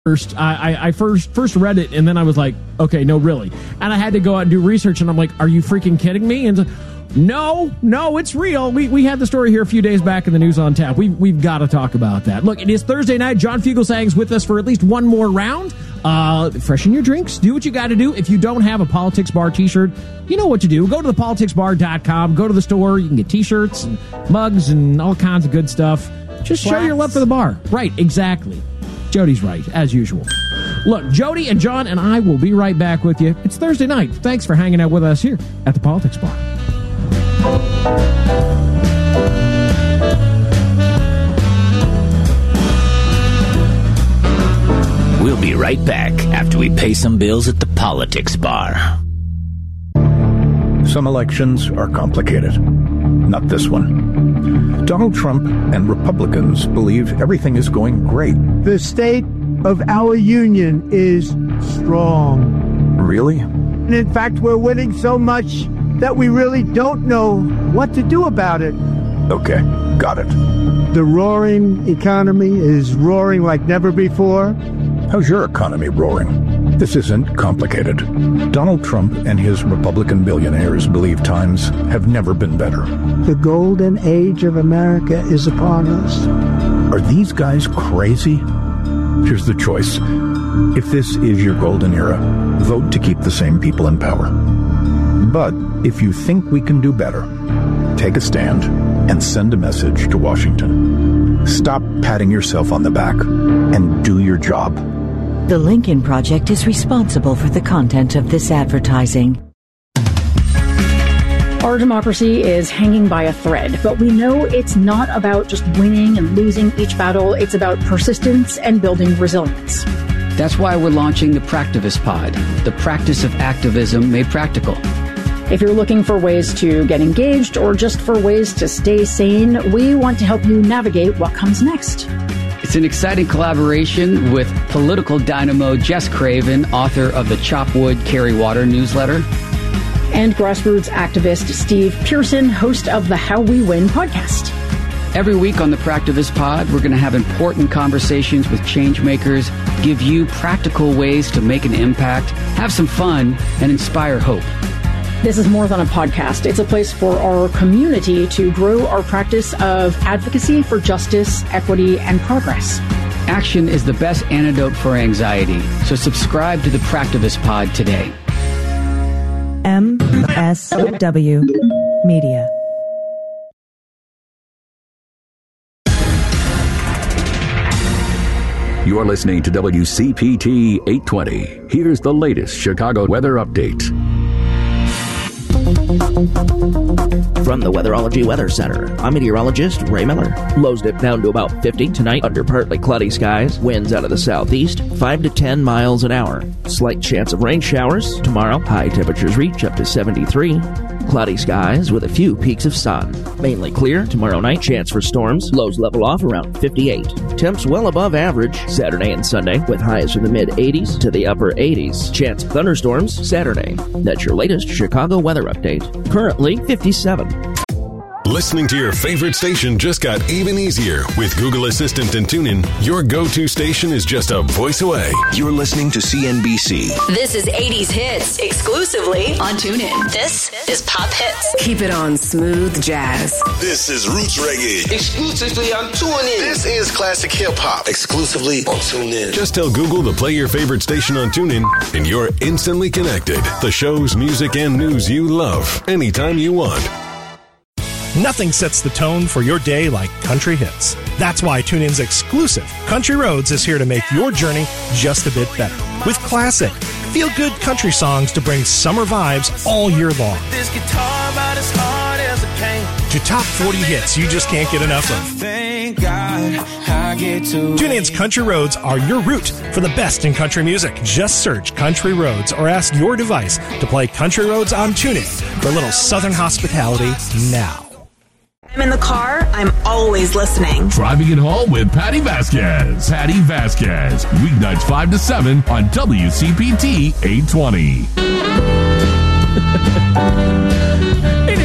First, I first read it, and then I was like, okay, no, really. And I had to go out and do research, and I'm like, are you freaking kidding me? And no, it's real. We had the story here a few days back in the News on Tap. We've got to talk about that. Look, it is Thursday night. John Fugelsang's with us for at least one more round. Freshen your drinks. Do what you got to do. If you don't have a Politics Bar t-shirt, you know what to do. Go to thepoliticsbar.com. Go to the store. You can get t-shirts and mugs and all kinds of good stuff. Just show your love for the bar. Right, exactly. Jody's right, as usual. Look, Jody and John and I will be right back with you. It's Thursday night. Thanks for hanging out with us here at the Politics Bar. We'll be right back after we pay some bills at the Politics Bar. Some elections are complicated. Not this one. Donald Trump and Republicans believe everything is going great. The state of our union is strong. Really? And in fact, we're winning so much that we really don't know what to do about it. Okay, got it. The roaring economy is roaring like never before. How's your economy roaring? This isn't complicated. Donald Trump and his Republican billionaires believe times have never been better. The golden age of America is upon us. Are these guys crazy? Here's the choice. If this is your golden era, vote to keep the same people in power. But if you think we can do better, take a stand and send a message to Washington. Stop patting yourself on the back and do your job. The Lincoln Project is responsible for the content of this advertising. Our democracy is hanging by a thread, but we know it's not about just winning and losing each battle. It's about persistence and building resilience. That's why we're launching the Practivist Pod, the practice of activism made practical. If you're looking for ways to get engaged or just for ways to stay sane, we want to help you navigate what comes next. It's an exciting collaboration with political dynamo Jess Craven, author of the Chop Wood, Carry Water newsletter. And grassroots activist Steve Pearson, host of the How We Win podcast. Every week on the Practivist Pod, we're going to have important conversations with change makers, give you practical ways to make an impact, have some fun, and inspire hope. This is more than a podcast. It's a place for our community to grow our practice of advocacy for justice, equity, and progress. Action is the best antidote for anxiety, so subscribe to the Practivist Pod today. MSW Media. You're listening to WCPT 820. Here's the latest Chicago weather update. From the Weatherology Weather Center, I'm meteorologist Ray Miller. Lows dip down to about 50 tonight under partly cloudy skies. Winds out of the southeast, 5 to 10 miles an hour. Slight chance of rain showers. Tomorrow, high temperatures reach up to 73. Cloudy skies with a few peaks of sun. Mainly clear tomorrow night. Chance for storms. Lows level off around 58. Temps well above average Saturday and Sunday with highs from the mid-80s to the upper 80s. Chance of thunderstorms Saturday. That's your latest Chicago weather update. Currently 57. Listening to your favorite station just got even easier. With Google Assistant and TuneIn, your go-to station is just a voice away. You're listening to CNBC. This is 80s Hits, exclusively on TuneIn. This is Pop Hits. Keep it on Smooth Jazz. This is Roots Reggae, exclusively on TuneIn. This is Classic Hip Hop, exclusively on TuneIn. Just tell Google to play your favorite station on TuneIn, and you're instantly connected. The shows, music, and news you love, anytime you want. Nothing sets the tone for your day like country hits. That's why TuneIn's exclusive Country Roads is here to make your journey just a bit better. With classic, feel-good country songs to bring summer vibes all year long. This guitar about as hard as a cane. To top 40 hits you just can't get enough of. Thank God I get to. TuneIn's Country Roads are your route for the best in country music. Just search Country Roads or ask your device to play Country Roads on TuneIn for a little southern hospitality now. I'm in the car, I'm always listening. Driving it home with Patty Vasquez. Patty Vasquez. Weeknights 5 to 7 on WCPT 820. It is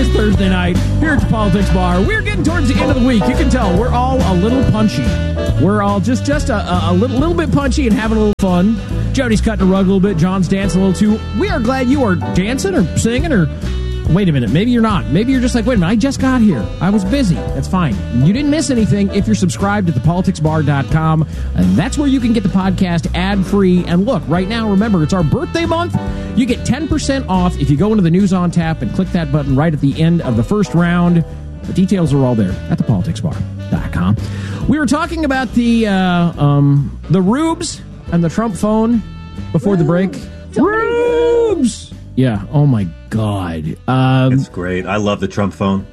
this Thursday night here at the Politics Bar. We're getting towards the end of the week. You can tell we're all a little punchy. We're all just a little bit punchy and having a little fun. Jody's cutting a rug a little bit. John's dancing a little too. We are glad you are dancing or singing or... Wait a minute. Maybe you're not. Maybe you're just like, wait a minute, I just got here. I was busy. That's fine. You didn't miss anything if you're subscribed to thepoliticsbar.com. That's where you can get the podcast ad-free. And look, right now, remember, it's our birthday month. You get 10% off if you go into the News On tap and click that button right at the end of the first round. The details are all there at thepoliticsbar.com. We were talking about the rubes and the Trump phone before the break. Rubes! Yeah. Oh my God. It's great. I love the Trump phone.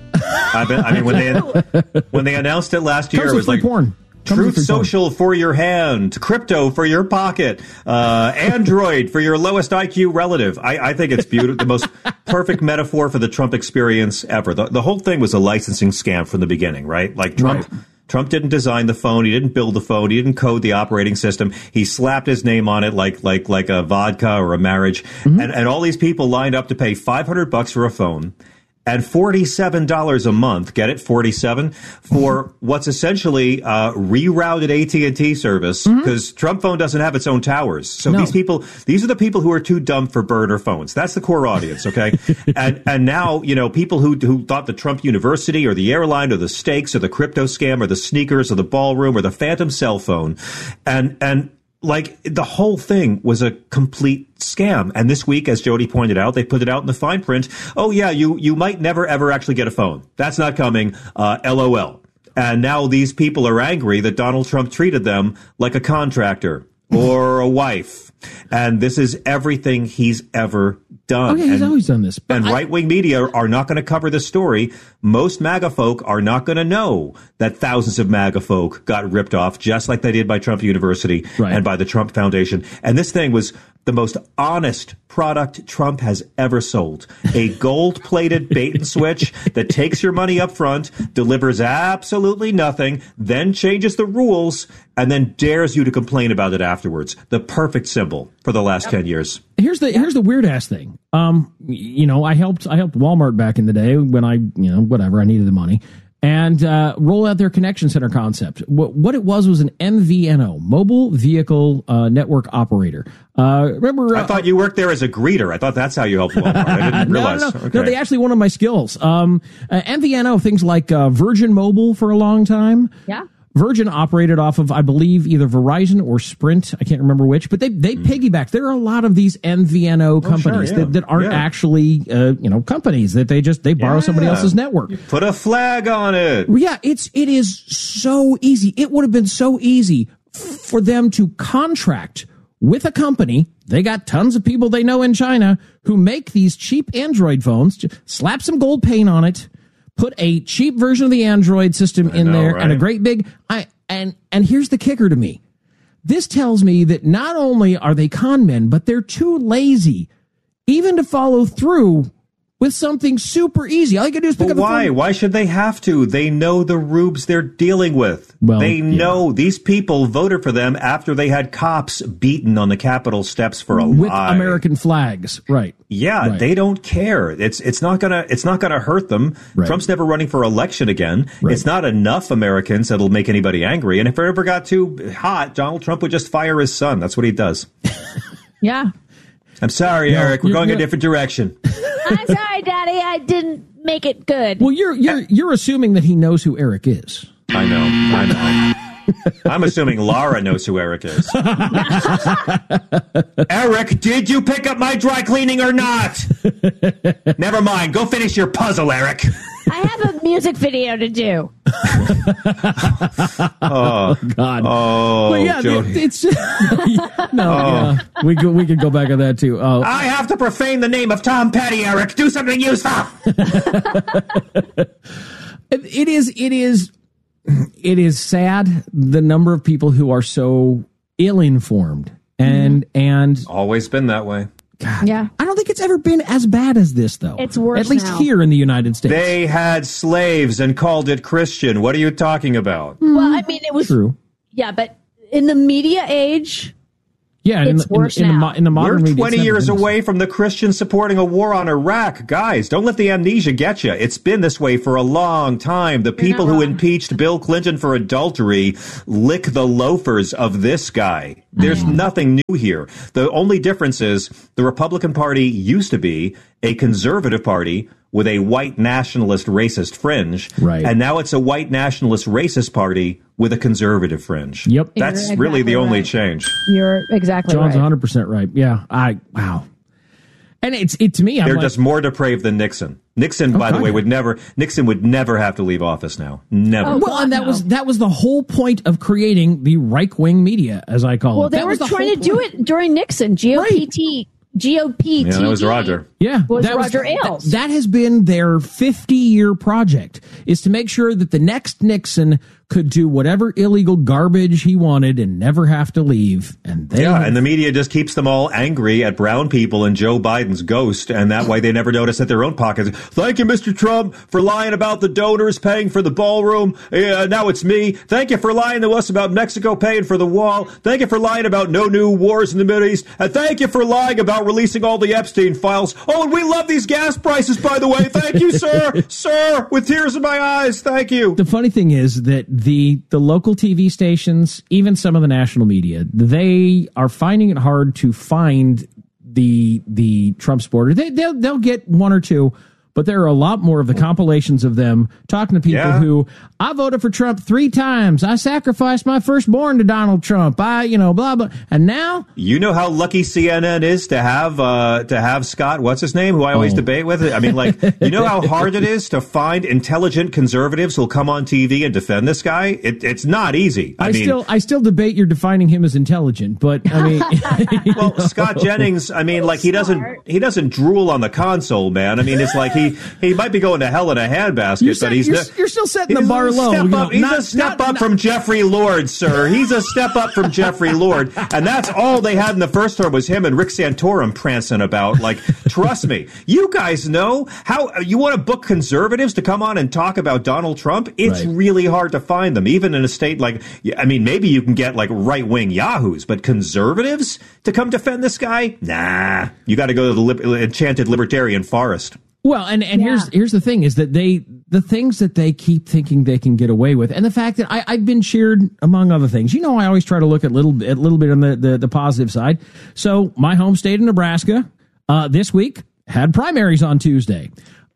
When they announced it last year, it was like porn. Truth Social for your hand, crypto for your pocket, Android for your lowest IQ relative. I think it's beautiful. The most perfect metaphor for the Trump experience ever. The whole thing was a licensing scam from the beginning, right? Like Trump didn't design the phone. He didn't build the phone. He didn't code the operating system. He slapped his name on it like a vodka or a marriage. Mm-hmm. And all these people lined up to pay $500 for a phone and $47 a month. Get it? 47 for what's essentially rerouted AT&T service, because Trump phone doesn't have its own towers. So these are the people who are too dumb for burner phones. That's the core audience. Okay. and now, people who thought the Trump University or the airline or the steaks or the crypto scam or the sneakers or the ballroom or the phantom cell phone and like the whole thing was a complete scam. And this week, as Jody pointed out, they put it out in the fine print. Oh, yeah, you might never, ever actually get a phone. That's not coming. LOL. And now these people are angry that Donald Trump treated them like a contractor or a wife. And this is everything he's ever done. Oh, yeah, he's always done this. And right-wing media are not going to cover this story. Most MAGA folk are not going to know that thousands of MAGA folk got ripped off, just like they did by Trump University and by the Trump Foundation. And this thing was the most honest product Trump has ever sold. A gold-plated bait and switch that takes your money up front, delivers absolutely nothing, then changes the rules, and then dares you to complain about it afterwards. The perfect symbol for the last 10 years. Here's the weird ass thing. I helped Walmart back in the day when I needed the money, and roll out their connection center concept. What it was an MVNO, mobile vehicle network operator. Remember? I thought you worked there as a greeter. I thought that's how you helped Walmart. I didn't realize. No, okay. They actually wanted my skills. MVNO, things like Virgin Mobile for a long time. Yeah. Virgin operated off of, I believe, either Verizon or Sprint. I can't remember which, but they piggyback. There are a lot of these MVNO companies that aren't actually, companies that they borrow somebody else's network. You put a flag on it. Yeah, it is so easy. It would have been so easy for them to contract with a company. They got tons of people they know in China who make these cheap Android phones. Just slap some gold paint on it. Put a cheap version of the Android system in there, right? And a great big... And here's the kicker to me. This tells me that not only are they con men, but they're too lazy even to follow through with something super easy. All you can do is pick up the phone. Why should they have to? They know the rubes they're dealing with. Well, they know these people voted for them after they had cops beaten on the Capitol steps for a lie. With American flags, right? Yeah, right. They don't care. It's not gonna hurt them. Right. Trump's never running for election again. Right. It's not enough Americans that'll make anybody angry. And if it ever got too hot, Donald Trump would just fire his son. That's what he does. Yeah. I'm sorry, Eric. We're going a different direction. I'm sorry, Daddy. I didn't make it good. Well, you're assuming that he knows who Eric is. I know. I'm assuming Laura knows who Eric is. Eric, did you pick up my dry cleaning or not? Never mind. Go finish your puzzle, Eric. I have a music video to do. Oh God! Oh, but yeah, Jody. it's yeah, we could go back on that too. I have to profane the name of Tom Petty, Eric. Do something useful. It is sad the number of people who are so ill-informed and always been that way. God, yeah. I don't think it's ever been as bad as this, though. It's worse at least now. Here in the United States. They had slaves and called it Christian. What are you talking about? Well, I mean, it was true. Yeah, but in the media age, Yeah, it's worse now. In the modern We're media, 20 years away from the Christians supporting a war on Iraq. Guys, don't let the amnesia get you. It's been this way for a long time. The people who impeached Bill Clinton for adultery lick the loafers of this guy. There's nothing new here. The only difference is the Republican Party used to be a conservative party with a white nationalist racist fringe. Right. And now it's a white nationalist racist party with a conservative fringe. Yep. That's You're really the exactly only right. change. You're exactly John's right. 100% right. Yeah. Wow. And it's to me, I'm They're like, just more depraved than Nixon. Nixon, by the way, would never have to leave office now. Never. Oh, well, and that was the whole point of creating the right-wing media, as I call it. Well, they were trying to do it during Nixon. GOP. Yeah, that was Roger. Yeah, was that Roger Ailes. That has been their 50-year project, is to make sure that the next Nixon could do whatever illegal garbage he wanted and never have to leave. And and the media just keeps them all angry at brown people and Joe Biden's ghost, and that way they never notice at their own pockets. Thank you, Mr. Trump, for lying about the donors paying for the ballroom. Now it's me. Thank you for lying to us about Mexico paying for the wall. Thank you for lying about no new wars in the Middle East. And thank you for lying about releasing all the Epstein files. Oh, and we love these gas prices, by the way. Thank you, sir. Sir, with tears in my eyes. Thank you. The funny thing is that the local TV stations, even some of the national media, they are finding it hard to find the Trump supporter. They'll get one or two, but there are a lot more of the compilations of them talking to people who, I voted for Trump 3 times. I sacrificed my firstborn to Donald Trump. Blah, blah. And now? You know how lucky CNN is to have Scott, what's his name, who I always debate with? I mean, like, you know how hard it is to find intelligent conservatives who'll come on TV and defend this guy? It's not easy. I still debate you're defining him as intelligent, but I mean, well, Scott Jennings, I mean, like, he doesn't drool on the console, man. I mean, it's like he might be going to hell in a handbasket, but you're still setting the bar low. He's a step up from Jeffrey Lord, sir. He's a step up from Jeffrey Lord, and that's all they had in the first term was him and Rick Santorum prancing about. Like, trust me, you guys know how you want to book conservatives to come on and talk about Donald Trump. It's really hard to find them, even in a state like, I mean, maybe you can get like right-wing yahoos, but conservatives to come defend this guy? Nah, you got to go to the enchanted libertarian forest. Well, and here's the thing is that the things that they keep thinking they can get away with, and the fact that I've been cheered, among other things. You know, I always try to look at little bit on the positive side. So my home state of Nebraska this week had primaries on Tuesday.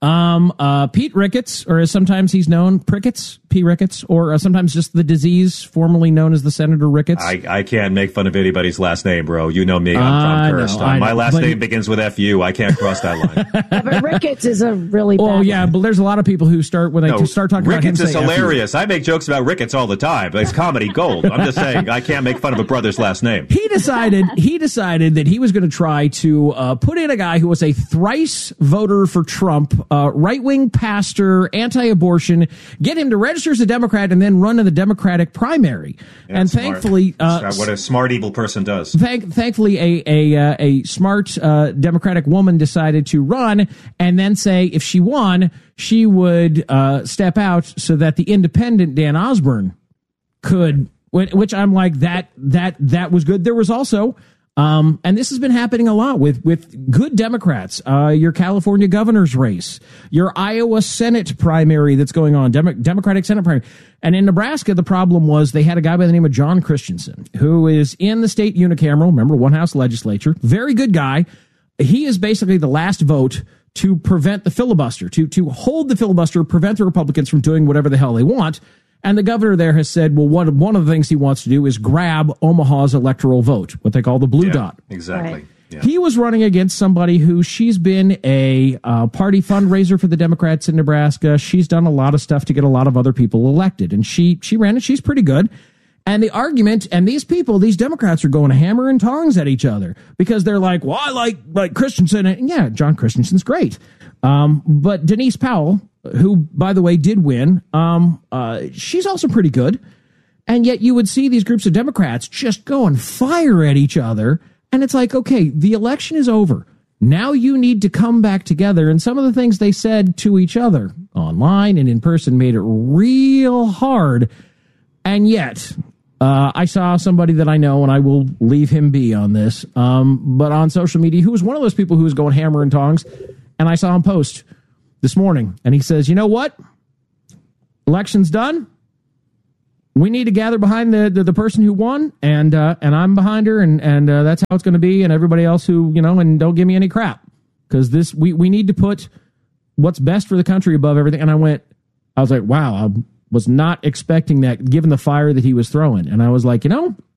Pete Ricketts, or as sometimes he's known, P. Ricketts, or sometimes just the disease formerly known as the Senator Ricketts. I can't make fun of anybody's last name, bro. You know me. I'm cursed. My last name begins with F-U. I can't cross that line. But Ricketts is a really bad one. But there's a lot of people who start when they start talking about him. Ricketts is hilarious. I make jokes about Ricketts all the time. It's comedy gold. I'm just saying I can't make fun of a brother's last name. He decided that he was going to try to put in a guy who was a thrice voter for Trump, right-wing pastor, anti-abortion, get him to register as a Democrat and then run in the Democratic primary. Yeah, and smart. Thankfully, what a smart evil person does. Thankfully, a smart Democratic woman decided to run and then say if she won, she would step out so that the independent Dan Osborne could. Which I'm like that was good. There was also. And this has been happening a lot with good Democrats, your California governor's race, your Iowa Senate primary that's going on, Democratic Senate primary. And in Nebraska, the problem was they had a guy by the name of John Christensen, who is in the state unicameral, remember, one house legislature, very good guy. He is basically the last vote to prevent the filibuster, to hold the filibuster, prevent the Republicans from doing whatever the hell they want. And the governor there has said, well, one of the things he wants to do is grab Omaha's electoral vote, what they call the blue dot. Exactly. Right. Yeah. He was running against somebody who she's been a party fundraiser for the Democrats in Nebraska. She's done a lot of stuff to get a lot of other people elected. And she ran it. She's pretty good. And the argument, and these Democrats are going hammer and tongs at each other because they're like, well, I like Christensen. And yeah, John Christensen's great. But Denise Powell, who, by the way, did win, she's also pretty good. And yet you would see these groups of Democrats just go and fire at each other. And it's like, okay, the election is over. Now you need to come back together. And some of the things they said to each other online and in person made it real hard. And yet I saw somebody that I know, and I will leave him be on this, but on social media, who was one of those people who was going hammer and tongs, and I saw him post this morning, and he says, you know what? Election's done. We need to gather behind the person who won, and I'm behind her, and that's how it's going to be, and everybody else who, and don't give me any crap, because we need to put what's best for the country above everything. And I was like, wow, I was not expecting that, given the fire that he was throwing. And I was like,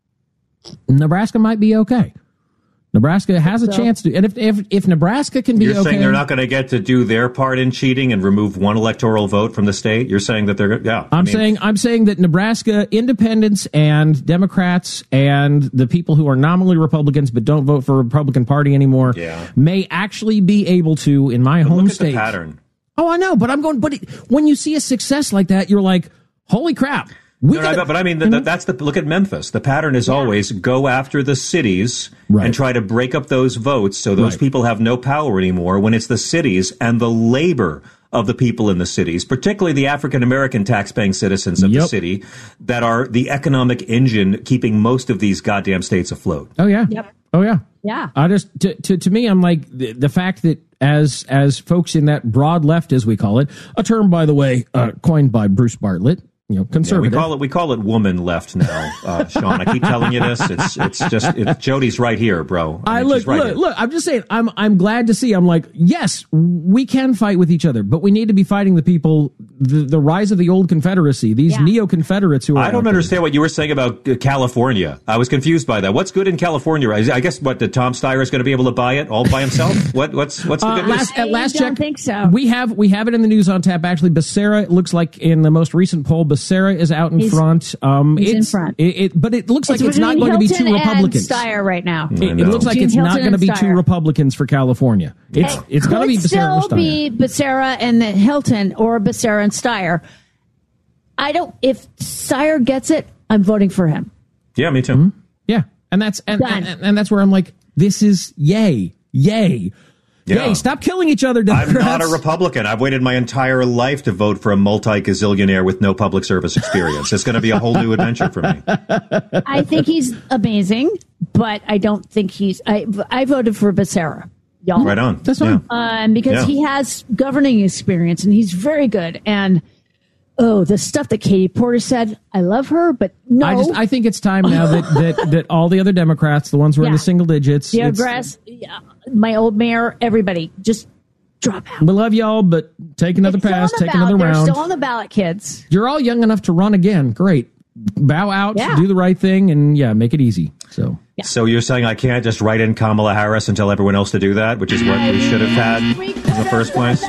Nebraska might be okay. Nebraska has a chance to, and if Nebraska can be okay. You're saying they're not going to get to do their part in cheating and remove one electoral vote from the state? You're saying that they're, yeah. I'm saying that Nebraska independents and Democrats and the people who are nominally Republicans but don't vote for a Republican Party anymore may actually be able to, in my home state. Look at the pattern. Oh, I know, but when you see a success like that, you're like, holy crap. But I mean, look at Memphis. The pattern is always go after the cities and try to break up those votes so those people have no power anymore, when it's the cities and the labor of the people in the cities, particularly the African-American tax-paying citizens of the city, that are the economic engine keeping most of these goddamn states afloat. Oh, yeah. Yep. Oh, yeah. Yeah. I just, to me, I'm like, the fact that as folks in that broad left, as we call it, a term, by the way, coined by Bruce Bartlett, conservative. Yeah, we call it woman left now, Sean. I keep telling you this. It's Jody's right here, bro. Look. I'm just saying. I'm glad to see. I'm like, yes, we can fight with each other, but we need to be fighting the people. The rise of the old Confederacy. These neo-Confederates who are. I don't understand what you were saying about California. I was confused by that. What's good in California? I guess that Tom Steyer is going to be able to buy it all by himself. What's the good news? At last check, I don't think so. We have it in the news on tap. Actually, Becerra, it looks like in the most recent poll, Becerra is out in front. He's in front. But it looks like it's not going to be two Republicans. Steyer right now. It looks like it's not going to be two Republicans for California. It's going to be Becerra or Steyer. Still be Becerra and Hilton or Becerra and Steyer. If Steyer gets it, I'm voting for him. Yeah, me too. Mm-hmm. Yeah, and that's where I'm like, this is yay. Yay, stop killing each other, Democrats. I'm not a Republican. I've waited my entire life to vote for a multi-gazillionaire with no public service experience. It's going to be a whole new adventure for me. I think he's amazing, but I don't think I voted for Becerra. Y'all. Right on. That's fine. Because he has governing experience, and he's very good. And the stuff that Katie Porter said, I love her, but no. I think it's time now that all the other Democrats, the ones who are in the single digits, my old mayor, everybody, just drop out. We love y'all, but take another pass, take another round. They're still on the ballot, kids. You're all young enough to run again. Great. Bow out, do the right thing, and make it easy. So you're saying I can't just write in Kamala Harris and tell everyone else to do that, which is what we should have had in the first place?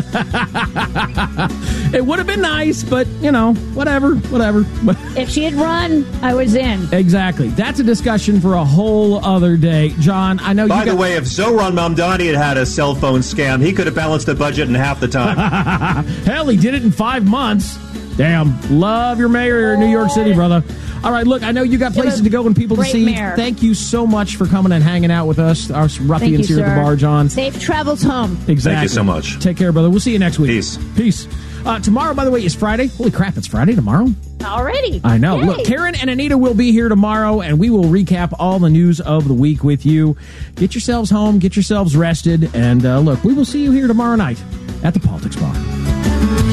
It would have been nice, but, whatever. If she had run, I was in. Exactly. That's a discussion for a whole other day. John, I know By the way, if Zohran Mamdani had a cell phone scam, he could have balanced the budget in half the time. Hell, he did it in 5 months. Damn. Love your mayor in New York City, brother. All right, look, I know you got places to go and people to see. Mayor. Thank you so much for coming and hanging out with us, our ruffians here at the bar, John. Safe travels home. Exactly. Thank you so much. Take care, brother. We'll see you next week. Peace. Tomorrow, by the way, is Friday. Holy crap, it's Friday tomorrow. Already. I know. Yay. Look, Karen and Anita will be here tomorrow, and we will recap all the news of the week with you. Get yourselves home, get yourselves rested, and look, we will see you here tomorrow night at the Politics Bar.